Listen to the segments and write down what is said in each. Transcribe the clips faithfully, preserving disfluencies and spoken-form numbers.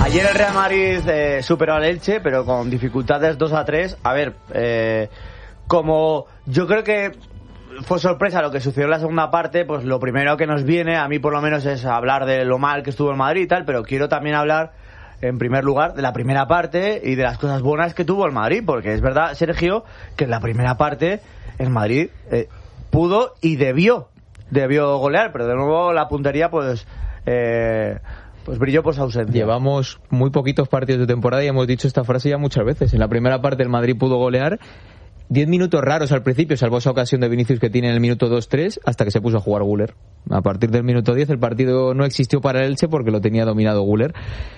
Ayer el Real Madrid eh, superó al Elche, pero con dificultades dos a tres. A ver, eh, como yo creo que fue sorpresa lo que sucedió en la segunda parte, pues lo primero que nos viene, a mí por lo menos, es hablar de lo mal que estuvo el Madrid y tal, pero quiero también hablar, en primer lugar, de la primera parte y de las cosas buenas que tuvo el Madrid, porque es verdad, Sergio, que en la primera parte el Madrid eh, pudo y debió, debió golear, pero de nuevo la puntería, pues... Eh, pues brilló por su ausencia. Llevamos muy poquitos partidos de temporada y hemos dicho esta frase ya muchas veces. En la primera parte el Madrid pudo golear. Diez minutos raros al principio, salvo esa ocasión de Vinicius que tiene en el minuto dos tres, hasta que se puso a jugar Güler. A partir del minuto diez el partido no existió para el Elche porque lo tenía dominado Güler.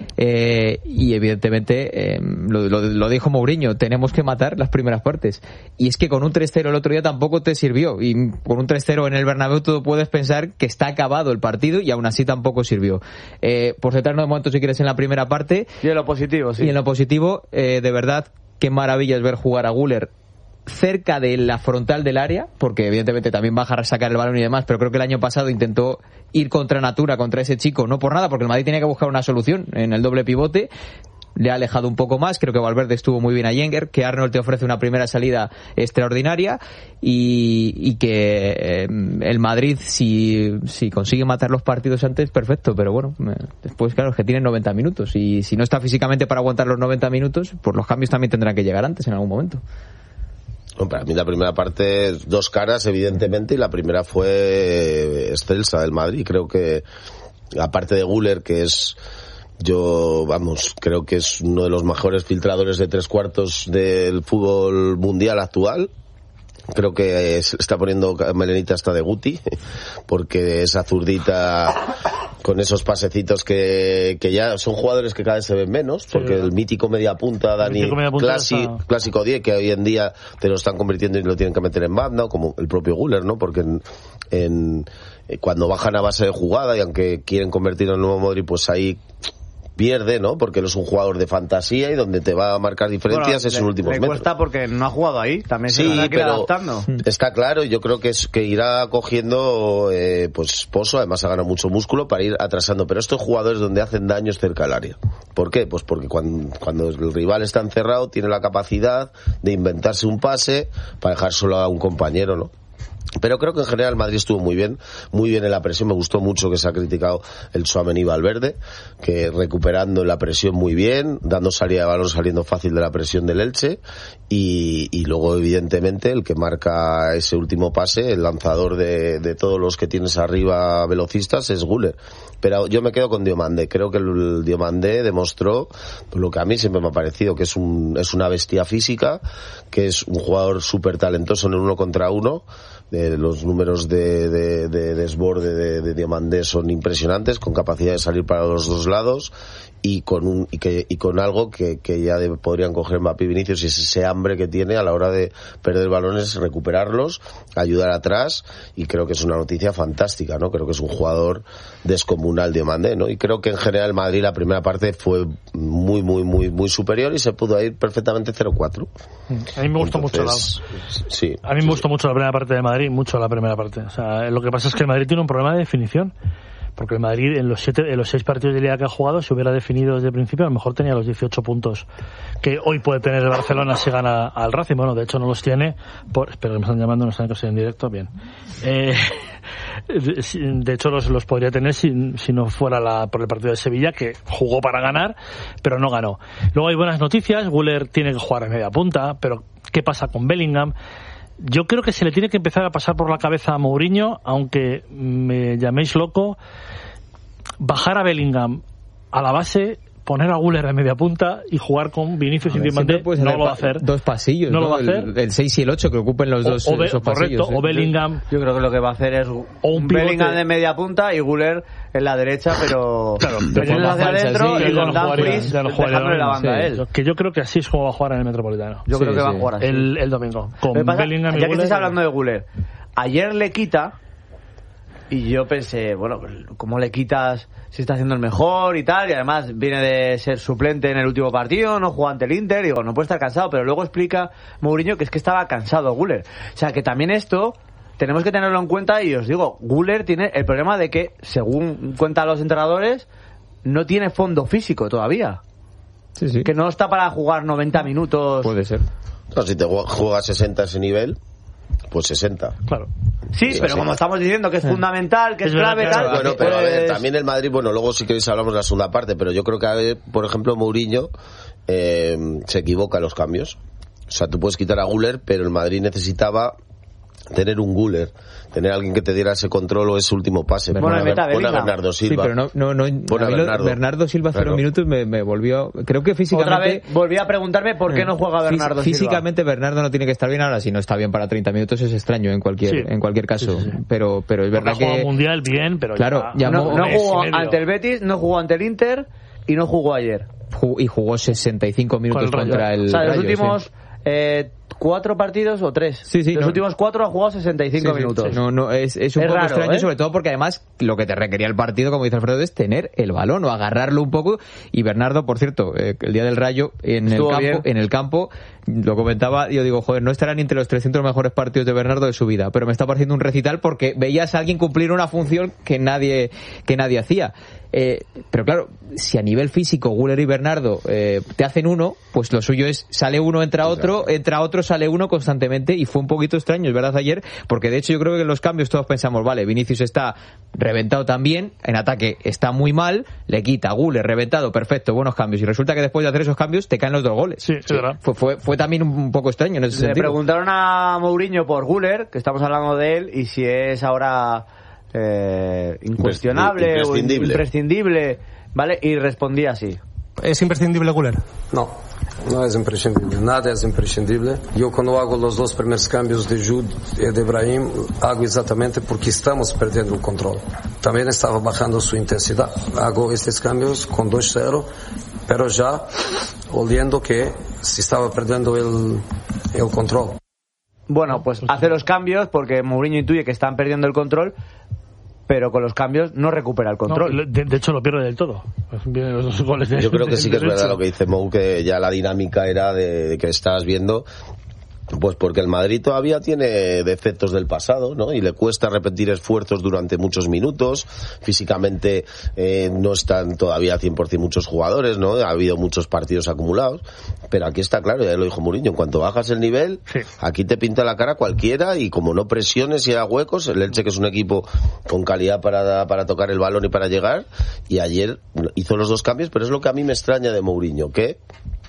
Eh, y evidentemente, eh, lo, lo, lo dijo Mourinho, tenemos que matar las primeras partes. Y es que con un tres cero el otro día tampoco te sirvió. Y con un tres cero en el Bernabéu tú puedes pensar que está acabado el partido y aún así tampoco sirvió. Eh, por centrarnos de momento, si quieres, en la primera parte. Y en lo positivo, sí. Y en lo positivo, eh, de verdad, qué maravilla es ver jugar a Güler cerca de la frontal del área, porque evidentemente también baja a sacar el balón y demás, pero creo que el año pasado intentó ir contra natura, contra ese chico, no por nada, porque el Madrid tenía que buscar una solución en el doble pivote. Le ha alejado un poco más, creo que Valverde estuvo muy bien a Yenger, que Arnold te ofrece una primera salida extraordinaria y, y que eh, el Madrid, si, si consigue matar los partidos antes, perfecto, pero bueno, después claro, es que tienen noventa minutos y si no está físicamente para aguantar los noventa minutos, pues los cambios también tendrán que llegar antes en algún momento. Para mí la primera parte, dos caras evidentemente, y la primera fue excelsa del Madrid. Creo que, aparte de Güler, que es, yo, vamos, creo que es uno de los mejores filtradores de tres cuartos del fútbol mundial actual. Creo que se está poniendo melenita hasta de Guti, porque esa zurdita con esos pasecitos que, que ya son jugadores que cada vez se ven menos, porque sí, el mítico media punta, Dani, media punta clásico, está... clásico diez, que hoy en día te lo están convirtiendo y lo tienen que meter en banda, como el propio Güler, ¿no? Porque en, en, cuando bajan a base de jugada y aunque quieren convertirlo en nuevo Modric, pues ahí pierde, ¿no? Porque él es un jugador de fantasía y donde te va a marcar diferencias en sus últimos metros. Le cuesta porque no ha jugado ahí, también se sí, va a ir adaptando. Está claro, y yo creo que es que irá cogiendo eh, pues pozo, además ha ganado mucho músculo para ir atrasando, pero estos jugadores donde hacen daños cerca del área. ¿Por qué? Pues porque cuando, cuando el rival está encerrado tiene la capacidad de inventarse un pase para dejar solo a un compañero, ¿no? Pero creo que en general Madrid estuvo muy bien, muy bien en la presión. Me gustó mucho que se ha criticado el Tchouaméni Valverde, que recuperando la presión muy bien, dando salida de balón, saliendo fácil de la presión del Elche, y, y luego evidentemente el que marca ese último pase, el lanzador de, de todos los que tienes arriba velocistas, es Güler. Pero yo me quedo con Diomandé. Creo que el Diomandé demostró lo que a mí siempre me ha parecido, que es un es una bestia física, que es un jugador súper talentoso en el uno contra uno. De los números de, de, de desborde de, de Diomandé son impresionantes, con capacidad de salir para los dos lados y con un y que y con algo que, que ya de, podrían coger Mbappé y Vinicius, y es ese hambre que tiene a la hora de perder balones, recuperarlos, ayudar atrás, y creo que es una noticia fantástica, ¿no? Creo que es un jugador descomunal Diomandé, ¿no? Y creo que en general Madrid la primera parte fue muy muy muy muy superior y se pudo ir perfectamente cero cuatro. A mí me gustó Entonces, mucho la sí, a mí sí, me gustó sí. mucho la primera parte de Madrid, mucho la primera parte. O sea, lo que pasa es que el Madrid tiene un problema de definición. Porque el Madrid en los siete, en los seis partidos de liga que ha jugado, si hubiera definido desde el principio, a lo mejor tenía los dieciocho puntos que hoy puede tener el Barcelona si gana al Racing. Bueno, de hecho no los tiene. Por, espero que me están llamando, no están en directo. Bien. Eh, de hecho los, los podría tener si, si no fuera la, por el partido de Sevilla, que jugó para ganar, pero no ganó. Luego hay buenas noticias. Güler tiene que jugar en media punta, pero ¿qué pasa con Bellingham? Yo creo que se le tiene que empezar a pasar por la cabeza a Mourinho, aunque me llaméis loco, bajar a Bellingham a la base, poner a Güler en media punta y jugar con Vinicius y Diomandé. No lo va a hacer. Dos pasillos, no ¿no? lo va a hacer. El, el seis y el ocho que ocupen los dos o, o Be- esos correcto, pasillos. ¿eh? O Bellingham. Yo, yo creo que lo que va a hacer es o un Bellingham de media punta y Güler en la derecha, pero claro, pero hacia adentro sí, y con Dumfries ya no dejándole la banda a él. Que yo creo que así es como va a jugar en el Metropolitano. Yo sí, creo que sí. va a jugar así. El, el domingo. Con pasa, Bellingham y ya que Güler, estáis hablando de Güler, ayer le quita, y yo pensé, bueno, ¿cómo le quitas si está haciendo el mejor y tal? Y además viene de ser suplente en el último partido, no jugó ante el Inter, digo, no puede estar cansado, pero luego explica Mourinho que es que estaba cansado Güler. O sea, que también esto tenemos que tenerlo en cuenta, y os digo, Güler tiene el problema de que, según cuentan los entrenadores, no tiene fondo físico todavía. Sí, sí. Que no está para jugar noventa minutos. Puede ser. No, si te juegas sesenta a ese nivel, pues sesenta. Claro. Sí, Sí, pero sí. como estamos diciendo que es fundamental, que es, Es verdad, clave, claro. tal. Bueno, pues- pero a ver, también el Madrid, bueno, luego si queréis hablamos de la segunda parte, pero yo creo que, a ver, por ejemplo, Mourinho eh, se equivoca en los cambios. O sea, tú puedes quitar a Güler, pero el Madrid necesitaba tener un Güler, tener a alguien que te diera ese control o ese último pase. Bueno, Pon a, y meta a Ber- pon a Bellingham. Bernardo Sí, Silva. pero no, no, no Pon a a mí lo- Bernardo. Bernardo Silva cero Claro. minutos me, me volvió, creo que Otra físicamente vez volví a preguntarme por qué no juega Fí- Bernardo Silva. Físicamente Bernardo no tiene que estar bien ahora, si no está bien para treinta minutos es extraño en cualquier Sí. en cualquier caso, Sí, sí, sí. pero pero es Porque verdad ha jugado que mundial bien, pero Claro, ya, llamó- No, no un mes y jugó medio. ante el Betis, no jugó ante el Inter y no jugó ayer. ju- y jugó sesenta y cinco minutos Con el Rayo. contra el O sea, los Rayo, últimos sí. eh, cuatro partidos o tres. Sí, sí, los no. últimos cuatro ha jugado sesenta y cinco Sí, sí, minutos. sí. No, no, es, es un Es poco raro, extraño, ¿eh? sobre todo porque además lo que te requería el partido, como dice Alfredo, es tener el balón o agarrarlo un poco. Y Bernardo, por cierto, eh, el día del Rayo, en el Estuvo campo, bien. en el campo, lo comentaba, yo digo, joder, no estarán ni entre los trescientos mejores partidos de Bernardo de su vida, pero me está pareciendo un recital porque veías a alguien cumplir una función que nadie, que nadie hacía. Eh, pero claro, si a nivel físico Güler y Bernardo eh, te hacen uno, pues lo suyo es sale uno, entra otro, entra otro, sale uno constantemente, y fue un poquito extraño, es verdad, ayer, porque de hecho yo creo que en los cambios todos pensamos, vale, Vinicius está reventado también, en ataque está muy mal, le quita Güler, reventado, perfecto, buenos cambios, y resulta que después de hacer esos cambios te caen los dos goles. Sí, es verdad. Fue, fue, fue también un poco extraño en ese Le sentido. preguntaron a Mourinho por Güler, que estamos hablando de él, y si es ahora eh, incuestionable Imprescindible. o imprescindible, ¿vale? Y respondía así. ¿Es imprescindible Güler? No, no es imprescindible, nada es imprescindible. Yo cuando hago los dos primeros cambios de Jude y de Brahim, hago exactamente porque estamos perdiendo el control. También estaba bajando su intensidad. Hago estos cambios con dos cero, pero ya oliendo que se estaba perdiendo el, el control. Bueno, pues hace los cambios porque Mourinho intuye que están perdiendo el control, pero con los cambios no recupera el control. No, de, de hecho lo pierde del todo. Vienen los dos goles de- Yo creo que sí que es del verdad Elche. lo que dice Mou, que ya la dinámica era de, de que estabas viendo, pues porque el Madrid todavía tiene defectos del pasado, ¿no? Y le cuesta repetir esfuerzos durante muchos minutos. Físicamente eh, no están todavía cien por ciento muchos jugadores, ¿no? Ha habido muchos partidos acumulados. Pero aquí está claro, ya lo dijo Mourinho, en cuanto bajas el nivel, Sí. aquí te pinta la cara cualquiera, y como no presiones y haga huecos, el Elche, que es un equipo con calidad para, para tocar el balón y para llegar, y ayer hizo los dos cambios, pero es lo que a mí me extraña de Mourinho, que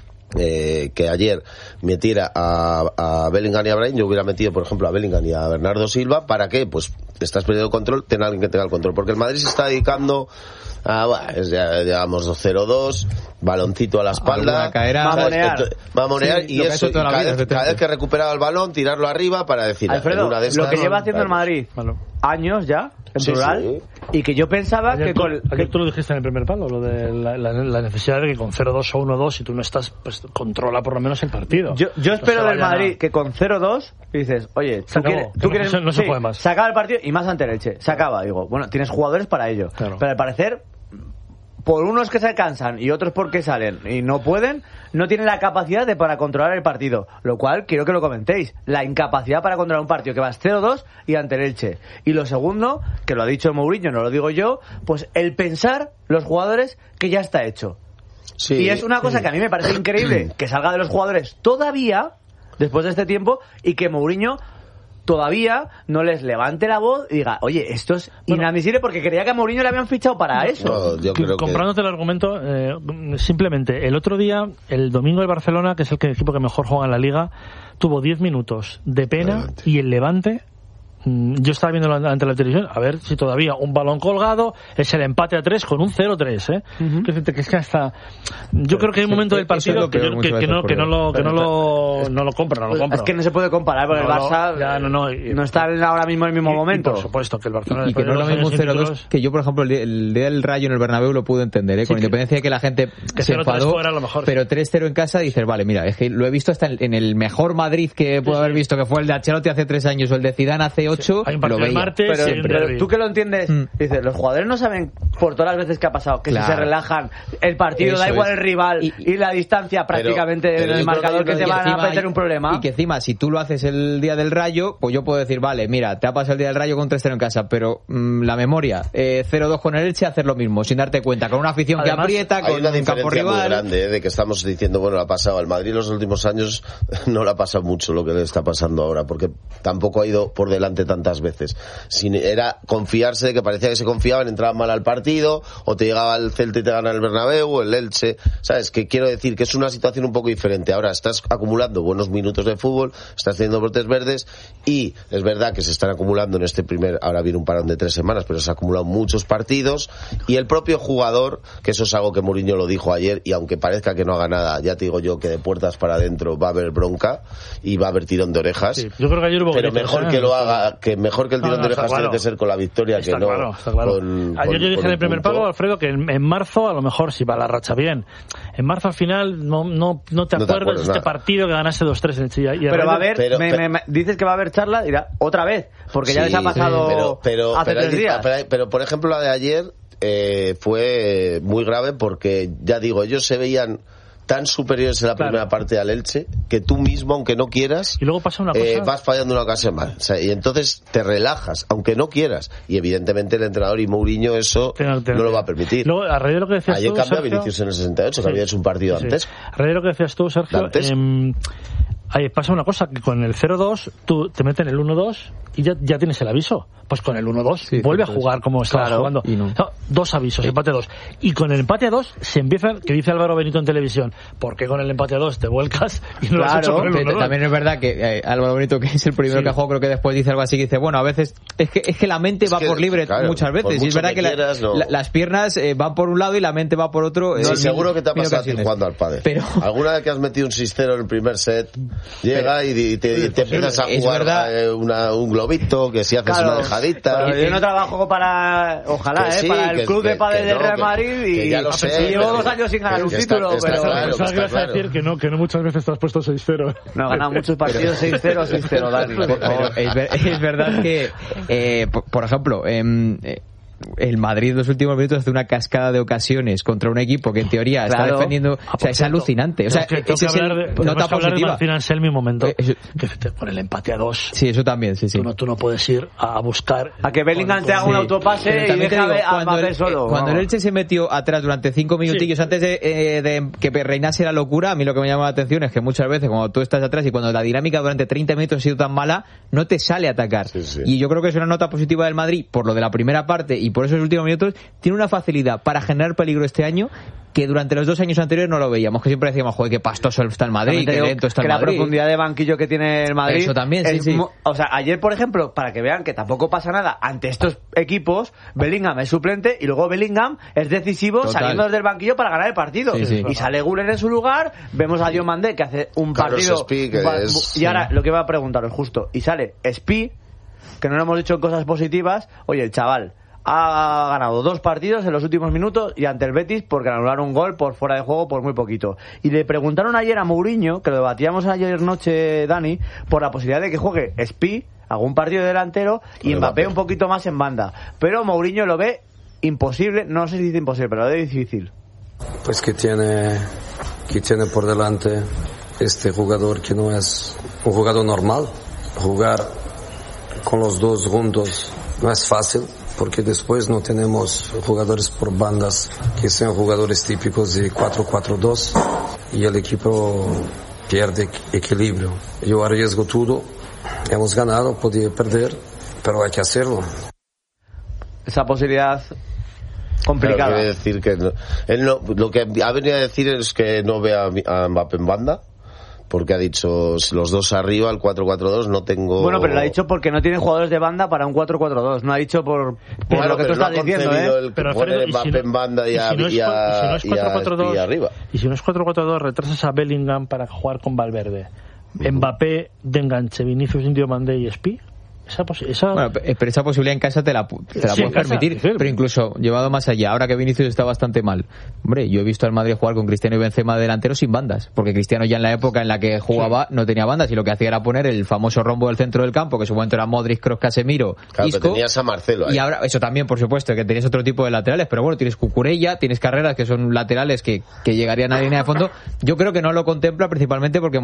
Eh, que ayer metiera a, a Bellingham y a Brahim. Yo hubiera metido, por ejemplo, a Bellingham y a Bernardo Silva. ¿Para qué? Pues estás perdiendo el control, ten a alguien que tenga el control, porque el Madrid se está dedicando a, bueno, es ya, digamos cero dos, baloncito a la espalda, Alguna caerá. ¿sabes? Mamonear. Entonces, mamonear, Sí, y lo que ha eso, hecho toda la cada, vida, vez, cada vez que recuperaba el balón, tirarlo arriba para decir, Alfredo, en una de estas, lo que lleva haciendo el vamos. Madrid Bueno. años ya, en Sí, plural, sí. y que yo pensaba Ayer, que tú, con... ayer que- tú lo dijiste en el primer palo, lo de la, la- la necesidad de que con cero dos o uno dos, si tú no estás, pues controla por lo menos el partido. Yo, yo No espero se del vayan a- Madrid que con cero dos dices, oye, Se tú acabó, quieres, que tú no quieres se- no se sí, puede más. se acaba el partido y más ante el Elche, se acaba. Digo, bueno, tienes jugadores para ello. Claro. Pero al parecer, por unos que se cansan y otros porque salen y no pueden, no tienen la capacidad de para controlar el partido. Lo cual quiero que lo comentéis. La incapacidad para controlar un partido que vas cero dos y ante el Elche. Y lo segundo, que lo ha dicho Mourinho, no lo digo yo, pues el pensar los jugadores que ya está hecho. Sí, Y es una cosa sí. que a mí me parece increíble que salga de los jugadores todavía, después de este tiempo, y que Mourinho todavía no les levante la voz y diga, oye, esto es Bueno. inadmisible, porque creía que a Mourinho le habían fichado para eso. No, yo creo que Comprándote el argumento, eh, simplemente el otro día, el domingo el Barcelona, que es el que- equipo que mejor juega en la liga, tuvo diez minutos de pena Levante. y el Levante, mm, yo estaba viendo ante la televisión, a ver si todavía un balón colgado, es el empate a tres con un cero tres, ¿eh? Que es que es que hasta, yo creo que hay un sí, momento del eso es partido lo que, peor yo- muchas que, que veces, no, que no lo, que no lo, no lo compra, no lo compra. Es que no se puede comparar, porque No, el no, Barça ya, no, no, y- no está en- ahora mismo en el mismo Y- y momento. por supuesto que el Barcelona Y que después no es de lo dos mismo años sin cero dos, títulos- que yo, por ejemplo, el día, el día del Rayo en el Bernabéu lo pude entender, ¿eh? Sí, Con que- independencia de que la gente que se cero tres enfadó, fuera a lo mejor, pero sí. tres cero en casa dices, vale, mira, es que lo he visto hasta en, en el mejor Madrid que puedo haber visto, que fue el de Ancelotti hace tres años o el de Zidane hace ocho Hay un lo partido el veía. martes Pero, y el pero derbi. tú que lo entiendes, Mm. dices, los jugadores no saben por todas las veces que ha pasado que Claro. si se relajan el partido, Eso da igual es. el rival Y- y, la distancia prácticamente pero en yo el creo marcador que que hay te una- van a encima meter hay- un problema. Y que encima, si tú lo haces el día del Rayo, pues yo puedo decir, vale, mira, te ha pasado el día del Rayo con tres cero en casa, pero mmm, la memoria, eh, cero dos con el Elche, hacer lo mismo, sin darte cuenta, con una afición Además, que aprieta, Hay con una un campo diferencia muy rival. grande, ¿eh? De que estamos diciendo, bueno, lo ha pasado al Madrid en los últimos años, no le ha pasado mucho lo que le está pasando ahora, porque tampoco ha ido por delante tantas veces. Sin, era confiarse de que parecía que se confiaban, entraban mal al partido, o te llegaba el Celta y te gana el Bernabéu, o el Elche, ¿sabes? Que quiero decir que es una situación un poco diferente. Ahora estás acumulando buenos minutos de fútbol, estás teniendo brotes verdes, y es verdad que se están acumulando en este primer, ahora viene un parón de tres semanas, pero se han acumulado muchos partidos, y el propio jugador, que eso es algo que Mourinho lo dijo ayer, y aunque parezca que no haga nada, ya te digo yo que de puertas para adentro va a haber bronca y va a haber tirón de orejas. Sí, yo creo que ayer hubo Pero gritos, mejor ¿eh? que lo haga, que mejor que el No, tirón no, de está orejas claro. tiene que ser con la victoria, Está que no claro, está claro. con, Ayer con- yo dije con en un el primer punto. pago, Alfredo, que en, en marzo a lo mejor si va la racha bien. En marzo al final no, no, no te No te acuerdas acuerdas de este nada. partido que ganase dos tres en el Chilla. Y Pero va a haber, Pero- me- pero- me- me- dices que va a haber charla, dirá, otra vez, porque ya Sí, les ha pasado pero, pero, hace pero, hay- tres días. pero hay- pero, por ejemplo la de ayer eh, fue muy grave porque, ya digo, ellos se veían tan superiores en la Claro. primera parte al Elche que tú mismo, aunque no quieras, Y luego pasa una cosa. eh, vas fallando una ocasión más. O sea, y entonces te relajas, aunque no quieras. Y evidentemente el entrenador y Mourinho eso Tengo- tengo- no lo va a permitir. Luego, a raíz de lo que decías Ayer tú, cambia Sergio, Vinicius en el sesenta y ocho, que Sí. había hecho un partido Sí. antes. A raíz de lo que decías tú, Sergio, Dantes. em, ahí pasa una cosa, que con el cero dos tú te meten el uno dos y ya, ya tienes el aviso. Pues con el uno dos Sí, vuelve a cierto jugar como estabas Claro, jugando. y no. No, dos avisos, empate a dos. Y con el empate a dos se empiezan, que dice Álvaro Benito en televisión, ¿por qué con el empate a dos te vuelcas y no lo has Claro, hecho con el Que uno dos? también es verdad que eh, Álvaro Benito, que es el primero Sí. que ha jugado, creo que después dice algo así, que dice, bueno, a veces es que es que la mente Es va que, por libre claro, muchas por veces, y es mucho verdad que que, la- quieras, no. la- las piernas eh, van por un lado y la mente va por otro. eh, Sí, en seguro mil- que te ha mil pasado a ti ocasiones. jugando al pádel. Pero Alguna vez que has metido un seis cero en el primer set, llega y, y te, y te empiezas a Es jugar verdad. eh, una- un globito, que si haces Claro, una dejadita. pero yo no trabajo para, ojalá, Que eh, sí, para el que- club que- de pádel que del no, Real que- Madrid y, que ya lo y sé, llevo pero- dos años sin ganar un que está- título, está pero claro. Pensaba que ibas a claro. decir que no, que no muchas veces te has puesto seis cero. no he ganado muchos partidos seis cero, seis cero, Dani, por Pero favor. es, ver- es verdad que, eh, por, por ejemplo, em, eh, el Madrid en los últimos minutos hace una cascada de ocasiones contra un equipo que en teoría está Claro. defendiendo. Ah, o sea, por es cierto, alucinante. O sea, tengo que, tengo ese que es el- hablar de, nota tenemos que hablar de positiva. Martín Anselmi un momento. Eh, eso- que te- con el empate a dos. Sí, eso también, sí, sí. Tú, no, tú no puedes ir a, a buscar. A que Bellingham te haga Sí. un autopase Pero y también te deja digo, a cuando Mbappé el, solo. eh, cuando el vamos. Elche se metió atrás durante cinco minutillos Sí. antes de, eh, de que reinase la locura, a mí lo que me llama la atención es que muchas veces cuando tú estás atrás y cuando la dinámica durante treinta minutos ha sido tan mala, no te sale a atacar. Sí, sí. Y yo creo que es una nota positiva del Madrid por lo de la primera parte y por esos últimos minutos. Tiene una facilidad para generar peligro este año que durante los dos años anteriores no lo veíamos, que siempre decíamos, joder, qué pastoso está el Madrid, También te qué digo lento está que el la Madrid. profundidad de banquillo que tiene el Madrid. Eso también, sí, es sí. mo- O sea, ayer, por ejemplo, para que vean que tampoco pasa nada ante estos equipos, Bellingham es suplente y luego Bellingham es decisivo Total. saliendo desde el banquillo para ganar el partido. Sí, sí. Y sale Güler en su lugar, vemos a Diomandé que hace un Carlos partido. Espí, que va- es- Y ahora, lo que iba a preguntaros justo, y sale Espí, que no lo hemos dicho en cosas positivas, oye, el chaval ha ganado dos partidos en los últimos minutos y ante el Betis porque anularon un gol por fuera de juego por muy poquito. Y le preguntaron ayer a Mourinho, que lo debatíamos ayer noche, Dani, por la posibilidad de que juegue Espí, algún partido delantero, y Con Mbappé Mbappé. un poquito más en banda. Pero Mourinho lo ve imposible, no sé si dice imposible, pero lo ve difícil. Pues que tiene, que tiene por delante este jugador que no es un jugador normal. Jugar con los dos juntos no es fácil, porque después no tenemos jugadores por bandas que sean jugadores típicos de cuatro cuatro dos y el equipo pierde equilibrio. Yo arriesgo todo, hemos ganado, podía perder, pero hay que hacerlo. Esa posibilidad Claro, complicada. quiere decir que no- él no, lo que ha venido a decir es que no ve a, a Mbappé en banda, porque ha dicho si los dos arriba, el cuatro cuatro dos, no tengo... Bueno, pero lo ha dicho porque no tiene jugadores de banda para un cuatro cuatro dos. No ha dicho por, por Claro, lo que tú pero no estás ha diciendo, concebido ¿eh? el Pero, poner Alfredo, y Mbappé si no- en banda y y a, si no es y a- cua- y si no es y a cuatro cuatro dos, Espí arriba. y si no es cuatro cuatro dos, retrasas a Bellingham para jugar con Valverde. Mbappé de enganche, Vinicius, Diomandé y Espí. Esa, esa... Bueno, pero esa posibilidad en casa te la, te la sí, puedes permitir, casa, pero incluso llevado más allá, ahora que Vinicius está bastante mal, hombre, yo he visto al Madrid jugar con Cristiano y Benzema de delanteros sin bandas, porque Cristiano ya en la época en la que jugaba sí. no tenía bandas y lo que hacía era poner el famoso rombo del centro del campo, que en su momento era Modric, Kroos, Casemiro, claro, Isco, pero tenías a Marcelo ahí. Y ahora, eso también, por supuesto, que tenías otro tipo de laterales, pero bueno, tienes Cucurella, tienes Carreras, que son laterales que, que llegarían a la línea de fondo. Yo creo que no lo contempla principalmente porque